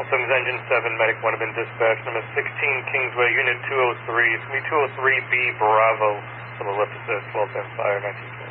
Customs Engine 7, Medic 1 have been dispatched. Number 16, Kingsway, Unit 203. It's going to be 203B Bravo. So the lift is at 12 10 fire, 1920.